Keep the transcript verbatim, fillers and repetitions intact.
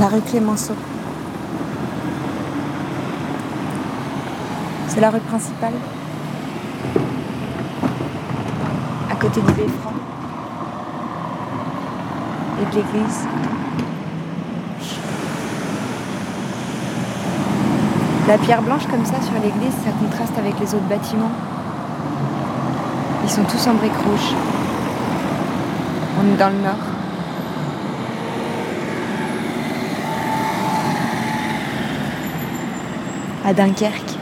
La rue Clémenceau. C'est la rue principale. À côté du Beffroi. Et de l'église. La pierre blanche comme ça sur l'église, ça contraste avec les autres bâtiments. Ils sont tous en briques rouges. On est dans le nord. À Dunkerque.